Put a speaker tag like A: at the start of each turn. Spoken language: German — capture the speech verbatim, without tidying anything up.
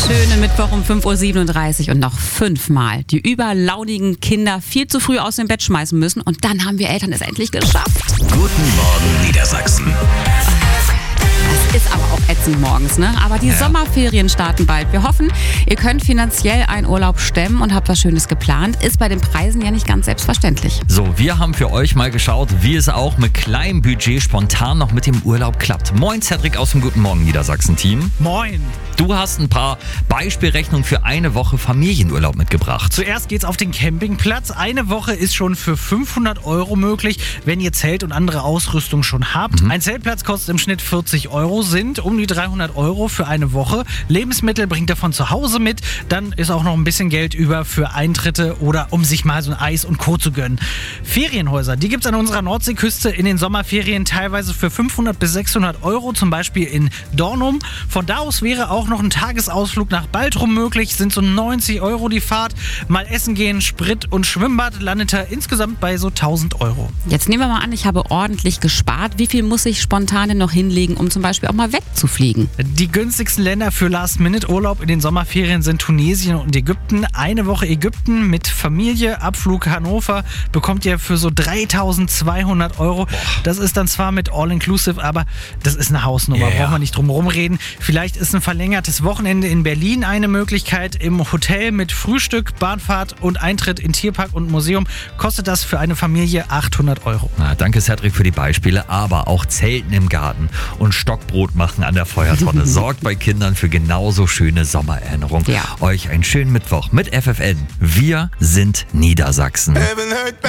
A: schöne Mittwoch um fünf Uhr siebenunddreißig und noch fünfmal die überlaunigen Kinder viel zu früh aus dem Bett schmeißen müssen. Und dann haben wir Eltern es endlich geschafft.
B: Guten Morgen Niedersachsen.
A: Es ist aber auch ätzend morgens, ne? Aber die
B: Ja.
A: Sommerferien starten bald. Wir hoffen, ihr könnt finanziell einen Urlaub stemmen und habt was Schönes geplant. Ist bei den Preisen ja nicht ganz selbstverständlich.
B: So, wir haben für euch mal geschaut, wie es auch mit kleinem Budget spontan noch mit dem Urlaub klappt. Moin, Cedric aus dem Guten Morgen Niedersachsen-Team.
C: Moin!
B: Du hast ein paar Beispielrechnungen für eine Woche Familienurlaub mitgebracht.
C: Zuerst geht's auf den Campingplatz. Eine Woche ist schon für fünfhundert Euro möglich, wenn ihr Zelt und andere Ausrüstung schon habt.
B: Mhm.
C: Ein Zeltplatz kostet im Schnitt vierzig Euro, sind um die dreihundert Euro für eine Woche. Lebensmittel bringt ihr von zu Hause mit. Dann ist auch noch ein bisschen Geld über für Eintritte oder um sich mal so ein Eis und Co. zu gönnen. Ferienhäuser, die gibt's an unserer Nordseeküste in den Sommerferien teilweise für fünfhundert bis sechshundert Euro, zum Beispiel in Dornum. Von da aus wäre auch noch ein Tagesausflug nach Baltrum möglich, sind so neunzig Euro die Fahrt. Mal essen gehen, Sprit und Schwimmbad landet er insgesamt bei so tausend Euro.
A: Jetzt nehmen wir mal an, ich habe ordentlich gespart. Wie viel muss ich spontan denn noch hinlegen, um zum Beispiel auch mal wegzufliegen?
C: Die günstigsten Länder für Last-Minute-Urlaub in den Sommerferien sind Tunesien und Ägypten. Eine Woche Ägypten mit Familie, Abflug Hannover bekommt ihr für so dreitausendzweihundert Euro. Das ist dann zwar mit All-Inclusive, aber das ist eine Hausnummer,
B: Yeah.
C: brauchen wir nicht drum rumreden. Vielleicht ist ein verlängertes Wochenende in Berlin eine Möglichkeit. Im Hotel mit Frühstück, Bahnfahrt und Eintritt in Tierpark und Museum kostet das für eine Familie achthundert Euro.
B: Na, danke, Cedric, für die Beispiele. Aber auch Zelten im Garten und Stockbrot machen an der Feuertonne sorgt bei Kindern für genauso schöne Sommererinnerungen.
A: Ja.
B: Euch einen schönen Mittwoch mit F F N. Wir sind Niedersachsen.